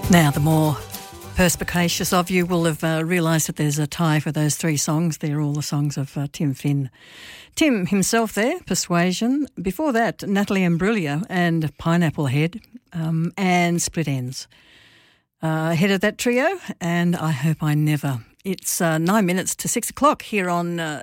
Now, the more perspicacious of you will have realised that there's a tie for those three songs. They're all the songs of Tim Finn. Tim himself there, Persuasion. Before that, Natalie Imbruglia and Pineapple Head and Split Ends. Head of that trio, and I Hope I Never. It's 9 minutes to 6 o'clock here on